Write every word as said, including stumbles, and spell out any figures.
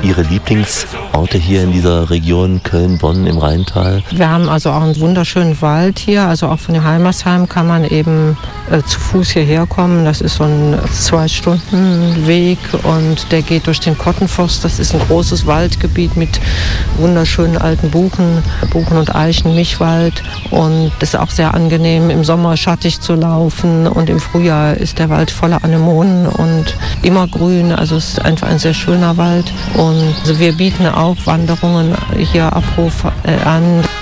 Ihre Lieblingsorte hier in dieser Region Köln, Bonn im Rheintal? Wir haben also auch einen wunderschönen Wald hier, also auch von dem Heimersheim kann man eben äh, zu Fuß hierher kommen. Das ist so ein Zwei-Stunden-Weg und der geht durch den Kottenforst. Das ist ein großes Waldgebiet mit wunderschönen alten Buchen, Buchen und Eichen, Mischwald, und es ist auch sehr angenehm im Sommer schattig zu laufen und im Frühjahr ist der Wald voller Anemonen und immergrün, also es ist einfach ein sehr schöner Wald und also wir bieten auch Wanderungen hier Abruf äh, an.